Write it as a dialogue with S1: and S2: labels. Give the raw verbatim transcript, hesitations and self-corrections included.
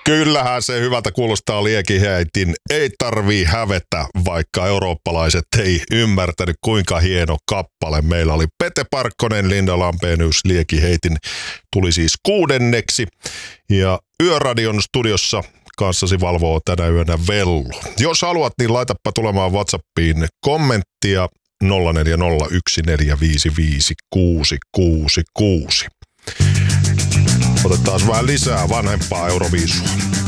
S1: Kyllähän se hyvältä kuulostaa Liekiheitin. Ei tarvii hävetä, vaikka eurooppalaiset ei ymmärtänyt kuinka hieno kappale. Meillä oli Pete Parkkonen, Linda Lampenius, Liekiheitin tuli siis kuudenneksi. Ja Yöradion studiossa kanssasi valvoo tänä yönä Vellu. Jos haluat, niin laitappa tulemaan WhatsAppiin kommenttia nolla neljä nolla yksi neljä viisi viisi kuusi kuusi kuusi. Otetaan vähän lisää vanhempaa Euroviisua.